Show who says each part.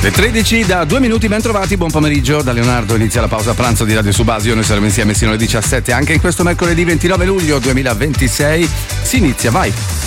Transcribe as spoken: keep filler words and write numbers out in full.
Speaker 1: Le tredici da due minuti, ben trovati, buon pomeriggio da Leonardo. Inizia la pausa pranzo di Radio Subasio, noi saremo insieme sino alle diciassette anche in questo mercoledì ventinove luglio duemilaventisei. Si inizia, vai!